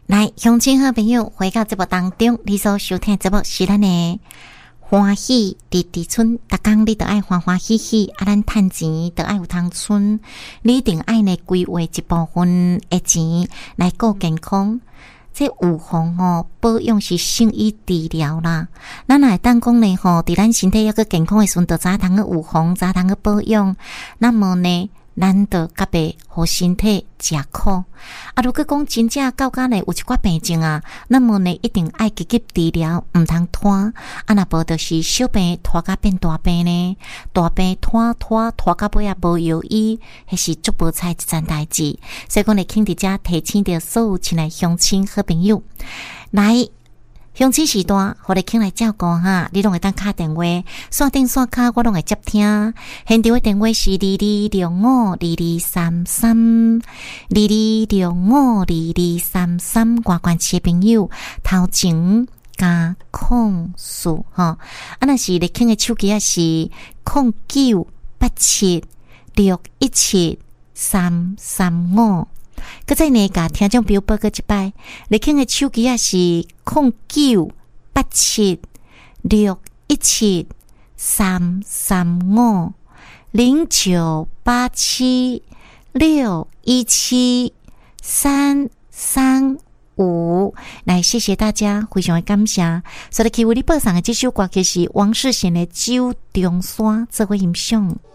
来，乡亲好朋友，回到节目当中，你所收听的节目是咱的欢喜伫伫村，逐工你都爱欢欢喜喜，啊，咱趁钱都爱有通存，你一定爱呢规划一部分的钱来顾健康。这有防保养是胜于治疗啦。咱来当讲呢伫咱身体要个健康的时阵，就早通个有防，早通个保养。那么呢，咱就甲袂互身体吃苦。啊，如果讲真正到甲呢有一寡病症啊，那么呢一定爱积极治疗，毋通拖。啊，若无就是小病拖甲变大病呢，大病拖到尾啊无药医，迄是足无彩一件代志。所以讲呢，请伫遮提醒着所有亲爱乡亲好朋友，来。乡亲时段，互你请来照顾哈，你拢会当敲电话，线顶线卡我拢会接听。现场的电话是22652233，22652233，关关市的朋友头前加控诉哈，啊那是你请的手机啊是0987617335。搁再呢，甲听众朋友报告一摆，你听的手机啊是0987617335，0987617335。来，谢谢大家，非常的感谢。所以，为你播送的这首歌曲是王世贤的《酒中山》，做伙欣赏。